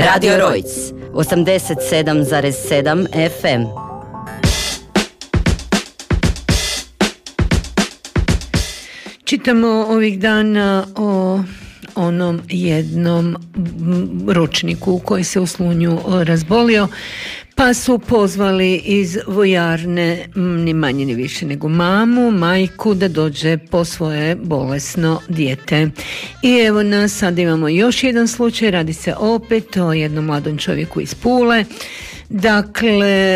Radio Rojc 87,7 FM. Čitamo ovih dana o onom jednom ročniku koji se u Slunju razbolio, pa su pozvali iz vojarne ni manje ni više nego majku da dođe po svoje bolesno dijete. I evo nas, sad imamo još jedan slučaj, radi se opet o jednom mladom čovjeku iz Pule. Dakle,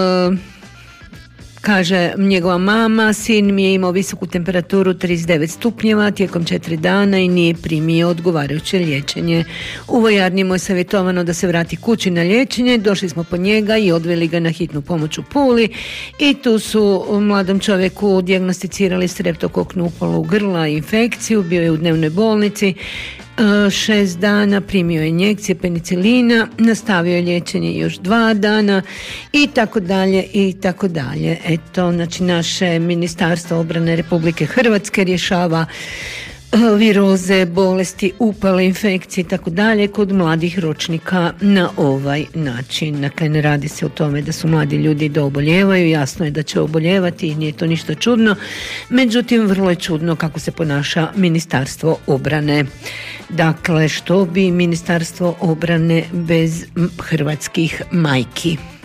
kaže njegova mama, sin mi je imao visoku temperaturu 39 stupnjeva tijekom 4 dana i nije primio odgovarajuće liječenje. U vojarni mu je savjetovano da se vrati kući na liječenje, došli smo po njega i odveli ga na hitnu pomoć u Puli i tu su mladom čovjeku dijagnosticirali streptokoknu upalu grla i infekciju, bio je u dnevnoj bolnici. 6 dana primio je injekcije penicilina, nastavio je liječenje još 2 dana i tako dalje i tako dalje. Eto, znači naše Ministarstvo obrane Republike Hrvatske rješava viroze, bolesti, upale, infekcije i tako dalje kod mladih ročnika na ovaj način. Dakle, ne radi se o tome da su mladi ljudi da oboljevaju, jasno je da će oboljevati i nije to ništa čudno, međutim vrlo je čudno kako se ponaša Ministarstvo obrane. Dakle, što bi Ministarstvo obrane bez hrvatskih majki?